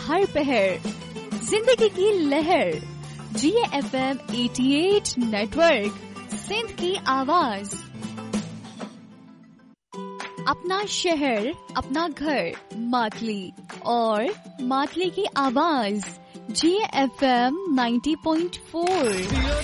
हर पहर, जिंदगी की लहर। GFM 88 नेटवर्क, सिंध की आवाज। अपना शहर, अपना घर, मातली और मातली की आवाज। GFM 90.4।